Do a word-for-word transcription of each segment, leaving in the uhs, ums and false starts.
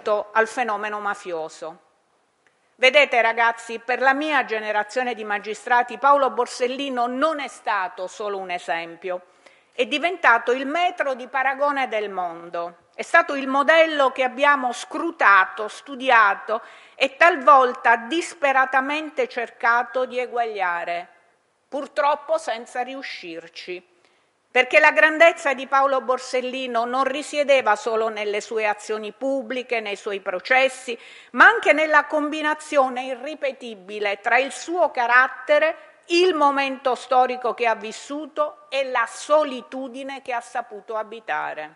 riferimento al fenomeno mafioso. Vedete ragazzi, per la mia generazione di magistrati Paolo Borsellino non è stato solo un esempio, è diventato il metro di paragone del mondo, è stato il modello che abbiamo scrutato, studiato e talvolta disperatamente cercato di eguagliare, purtroppo senza riuscirci. Perché la grandezza di Paolo Borsellino non risiedeva solo nelle sue azioni pubbliche, nei suoi processi, ma anche nella combinazione irripetibile tra il suo carattere, il momento storico che ha vissuto e la solitudine che ha saputo abitare.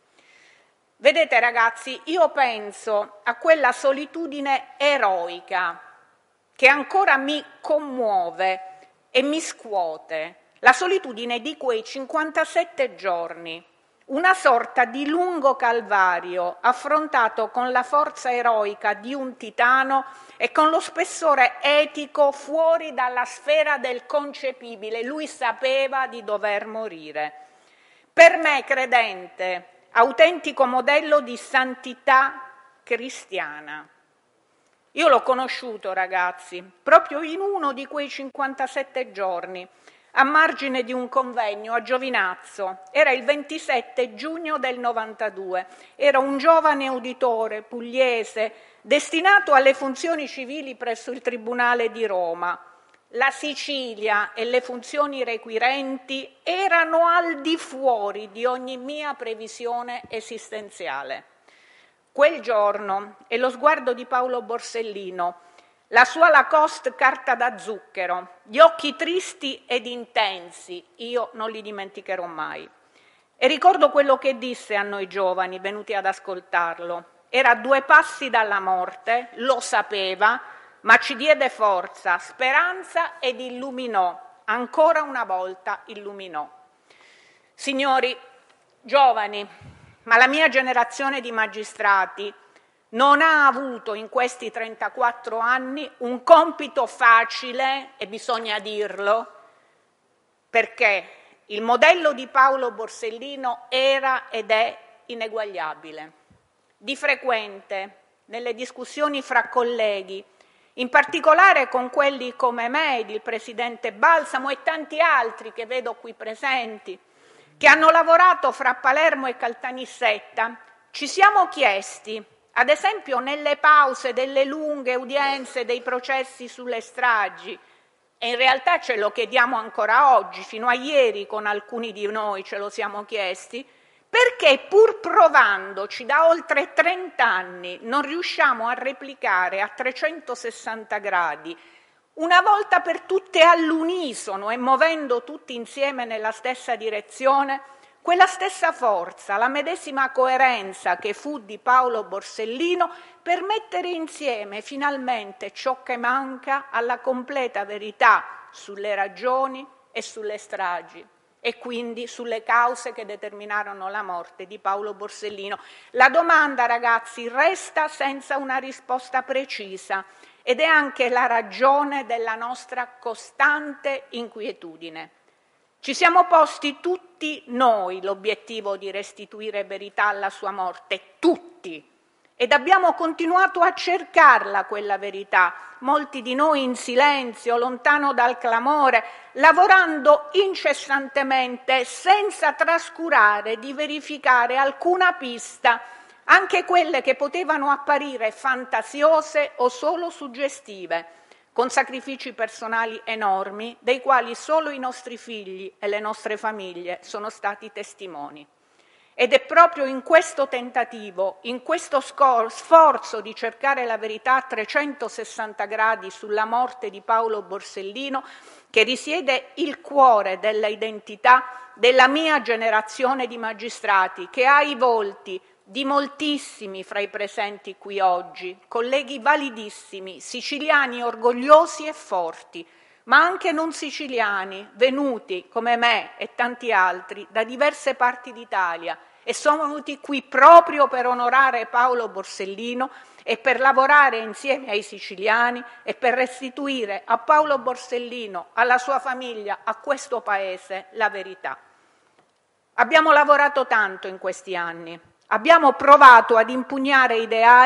Vedete ragazzi, io penso a quella solitudine eroica che ancora mi commuove e mi scuote. La solitudine di quei cinquantasette giorni, una sorta di lungo calvario affrontato con la forza eroica di un titano e con lo spessore etico fuori dalla sfera del concepibile. Lui sapeva di dover morire. Per me, credente, autentico modello di santità cristiana. Io l'ho conosciuto, ragazzi, proprio in uno di quei cinquantasette giorni, a margine di un convegno a Giovinazzo. Era il ventisette giugno del novantadue. Era un giovane uditore pugliese destinato alle funzioni civili presso il Tribunale di Roma. La Sicilia e le funzioni requirenti erano al di fuori di ogni mia previsione esistenziale. Quel giorno, e lo sguardo di Paolo Borsellino, la sua Lacoste carta da zucchero, gli occhi tristi ed intensi, io non li dimenticherò mai. E ricordo quello che disse a noi giovani venuti ad ascoltarlo. Era a due passi dalla morte, lo sapeva, ma ci diede forza, speranza ed illuminò, ancora una volta illuminò. Signori, giovani, ma la mia generazione di magistrati non ha avuto in questi trentaquattro anni un compito facile, e bisogna dirlo, perché il modello di Paolo Borsellino era ed è ineguagliabile. Di frequente, nelle discussioni fra colleghi, in particolare con quelli come me, il presidente Balsamo e tanti altri che vedo qui presenti, che hanno lavorato fra Palermo e Caltanissetta, ci siamo chiesti, ad esempio nelle pause delle lunghe udienze dei processi sulle stragi, e in realtà ce lo chiediamo ancora oggi, fino a ieri con alcuni di noi ce lo siamo chiesti, perché pur provandoci da oltre trent'anni non riusciamo a replicare a trecentosessanta gradi, una volta per tutte all'unisono e muovendo tutti insieme nella stessa direzione, quella stessa forza, la medesima coerenza che fu di Paolo Borsellino per mettere insieme finalmente ciò che manca alla completa verità sulle ragioni e sulle stragi e quindi sulle cause che determinarono la morte di Paolo Borsellino. La domanda, ragazzi, resta senza una risposta precisa ed è anche la ragione della nostra costante inquietudine. Ci siamo posti tutti noi l'obiettivo di restituire verità alla sua morte, tutti, ed abbiamo continuato a cercarla quella verità, molti di noi in silenzio, lontano dal clamore, lavorando incessantemente senza trascurare di verificare alcuna pista, anche quelle che potevano apparire fantasiose o solo suggestive, con sacrifici personali enormi, dei quali solo i nostri figli e le nostre famiglie sono stati testimoni. Ed è proprio in questo tentativo, in questo sforzo di cercare la verità a trecentosessanta gradi sulla morte di Paolo Borsellino che risiede il cuore della identità della mia generazione di magistrati, che ha i volti di moltissimi fra i presenti qui oggi, colleghi validissimi, siciliani orgogliosi e forti, ma anche non siciliani, venuti, come me e tanti altri, da diverse parti d'Italia e sono venuti qui proprio per onorare Paolo Borsellino e per lavorare insieme ai siciliani e per restituire a Paolo Borsellino, alla sua famiglia, a questo Paese, la verità. Abbiamo lavorato tanto in questi anni. Abbiamo provato ad impugnare ideali